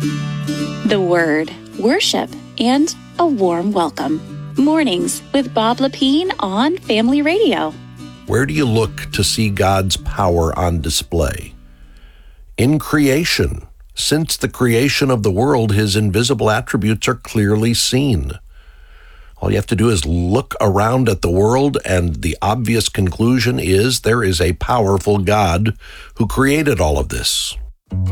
The Word, worship, and a warm welcome. Mornings with Bob Lepine on Family Radio. Where do you look to see God's power on display? In creation. Since the creation of the world, his invisible attributes are clearly seen. All you have to do is look around at the world, and the obvious conclusion is there is a powerful God who created all of this.